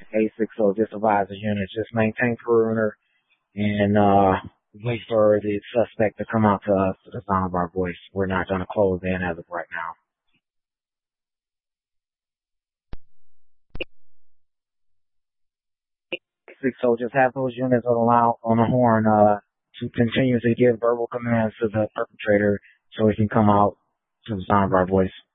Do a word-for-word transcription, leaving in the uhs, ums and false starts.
eight six zero, just advise the unit, just maintain perimeter and uh wait for the suspect to come out to us to the sound of our voice. We're not going to close in as of right now. six zero, just have those units on the loud, on the horn uh to continuously give verbal commands to the perpetrator so he can come out to the sound of our voice.